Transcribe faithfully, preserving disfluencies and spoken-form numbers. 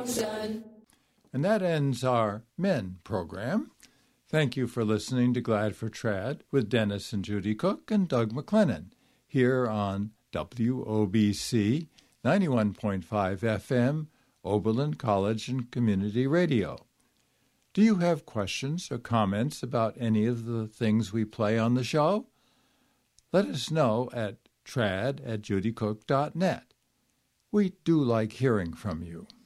son. And that ends our Men program. Thank you for listening to Glad for Trad with Dennis and Judy Cook and Doug McLennan here on W O B C ninety-one point five F M, Oberlin College and Community Radio. Do you have questions or comments about any of the things we play on the show? Let us know at trad at judy cook dot net. We do like hearing from you.